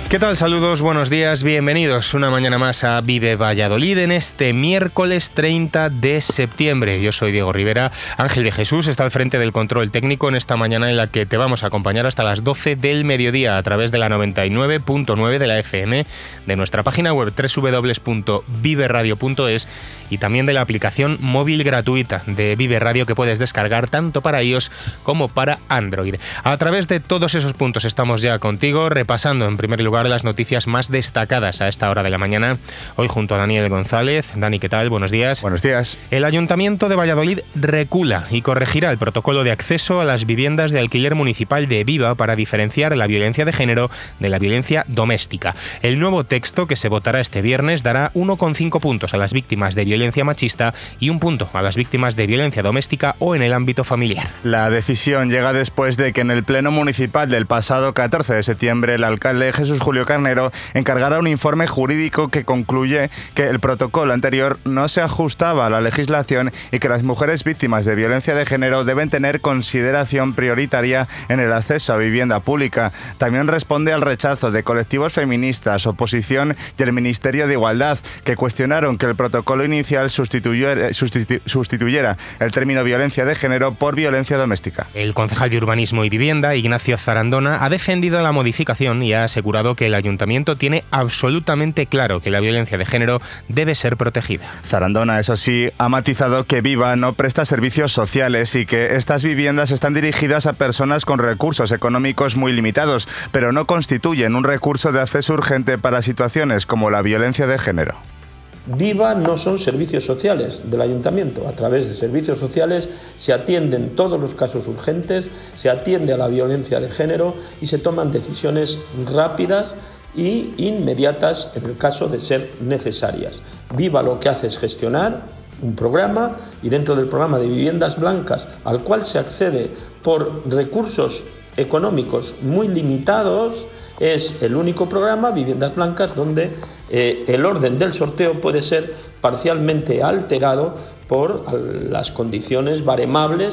¿Qué tal? Saludos, buenos días, bienvenidos una mañana más a Vive Valladolid en este miércoles 30 de septiembre. Yo soy Diego Rivera, Ángel de Jesús está al frente del control técnico en esta mañana en la que te vamos a acompañar hasta las 12 del mediodía a través de la 99.9 de la FM, de nuestra página web www.viveradio.es y también de la aplicación móvil gratuita de Vive Radio que puedes descargar tanto para iOS como para Android. A través de todos esos puntos estamos ya contigo, repasando en primer lugar las noticias más destacadas a esta hora de la mañana. Hoy junto a Daniel González. Dani, ¿qué tal? Buenos días. Buenos días. El Ayuntamiento de Valladolid recula y corregirá el protocolo de acceso a las viviendas de alquiler municipal de Viva para diferenciar la violencia de género de la violencia doméstica. El nuevo texto que se votará este viernes dará 1,5 puntos a las víctimas de violencia machista y 1 punto a las víctimas de violencia doméstica o en el ámbito familiar. La decisión llega después de que en el Pleno Municipal del pasado 14 de septiembre el alcalde Jesús Julio Carnero encargará un informe jurídico que concluye que el protocolo anterior no se ajustaba a la legislación y que las mujeres víctimas de violencia de género deben tener consideración prioritaria en el acceso a vivienda pública. También responde al rechazo de colectivos feministas, oposición y el Ministerio de Igualdad, que cuestionaron que el protocolo inicial sustituyera el término violencia de género por violencia doméstica. El concejal de Urbanismo y Vivienda, Ignacio Zarandona, ha defendido la modificación y ha asegurado que el Ayuntamiento tiene absolutamente claro que la violencia de género debe ser protegida. Zarandona, eso sí, ha matizado que Viva no presta servicios sociales y que estas viviendas están dirigidas a personas con recursos económicos muy limitados, pero no constituyen un recurso de acceso urgente para situaciones como la violencia de género. Viva no son servicios sociales del Ayuntamiento. A través de servicios sociales se atienden todos los casos urgentes, se atiende a la violencia de género y se toman decisiones rápidas y inmediatas en el caso de ser necesarias. Viva lo que hace es gestionar un programa y dentro del programa de viviendas blancas al cual se accede por recursos económicos muy limitados, es el único programa, Viviendas Blancas, donde el orden del sorteo puede ser parcialmente alterado por las condiciones baremables